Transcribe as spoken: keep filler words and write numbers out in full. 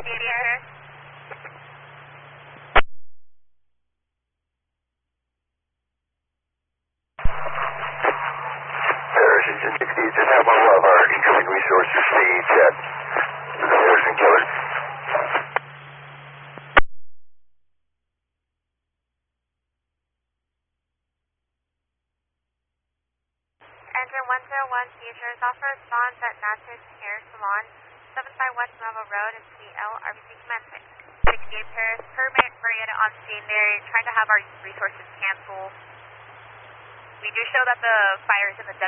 Paris. Paris, you just, you just have one of our incoming resources feeds at the Bears and Killers. Engine one zero one Futures, offer response at Natchez Hair Salon, seven five West Melville Road, and C L, R B C commencement. sixty-eight Paris, per Marietta on scene there, trying to have our resources cancel. We do show that the fire is in the